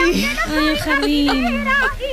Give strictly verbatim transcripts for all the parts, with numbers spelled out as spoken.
Ay, el jardín.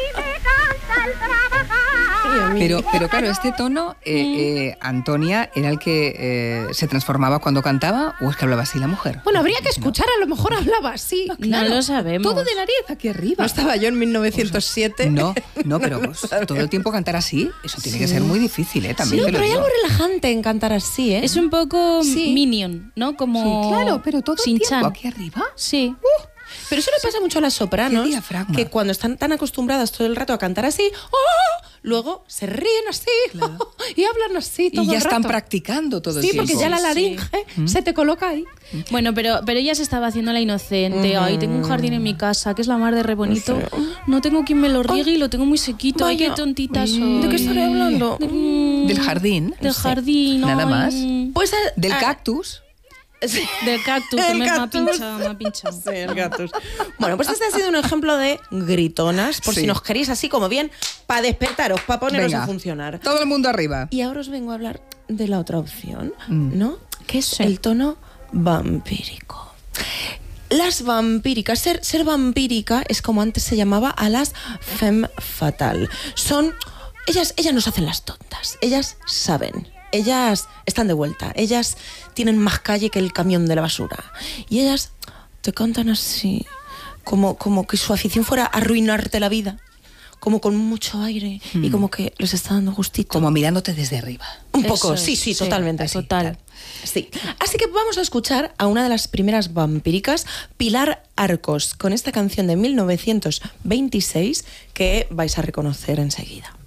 Pero, pero claro, este tono, eh, eh, Antonia, ¿era el que eh, se transformaba cuando cantaba o es que hablaba así la mujer? Bueno, habría que escuchar, a lo mejor hablaba así. No, claro. No lo sabemos. Todo de nariz aquí arriba. ¿No estaba yo en mil novecientos siete? No, no, pero pues, todo el tiempo cantar así, eso tiene sí. que ser muy difícil, ¿eh? También sí, te lo pero digo. hay algo relajante en cantar así, ¿eh? Es un poco sí. Minion, ¿no? Como sí, claro, pero todo el tiempo aquí arriba. Sí. Uh. Pero eso le pasa mucho a las sopranos, que cuando están tan acostumbradas todo el rato a cantar así, ¡oh! Luego se ríen así, claro. ¡oh! Y hablan así todo el rato. Y ya el rato. están practicando todo el sí, tiempo. Sí, porque ya la laringe sí. se te coloca ahí. Bueno, pero, pero ella se estaba haciendo la inocente. Mm. Ay, tengo un jardín en mi casa, que es la mar de re bonito. No, sé. no tengo quien me lo riegue y lo tengo muy sequito. Vaya. Ay, qué tontita soy. ¿De qué estaré hablando? De, mm, Del jardín. Del jardín. Nada ay. más. Pues a, Del a, cactus. Sí. Del cactus, que me ha pinchado, me ha pinchado. Sí, el cactus. Bueno, pues este ha sido un ejemplo de gritonas, por sí. si nos queréis así como bien, para despertaros, para poneros Venga, a funcionar. Todo el mundo arriba. Y ahora os vengo a hablar de la otra opción, mm. ¿no? Que es sí. el tono vampírico. Las vampíricas, ser, ser vampírica es como antes se llamaba a las femme fatale. Son, ellas, ellas nos hacen las tontas, ellas saben. Ellas están de vuelta, ellas tienen más calle que el camión de la basura. Y ellas te cantan así, como, como que su afición fuera arruinarte la vida, como con mucho aire mm. y como que les está dando gustito. Como mirándote desde arriba. Un poco, Eso, sí, sí, sí, totalmente. Sí, total. Sí. Así que vamos a escuchar a una de las primeras vampíricas, Pilar Arcos, con esta canción de mil novecientos veintiséis que vais a reconocer enseguida.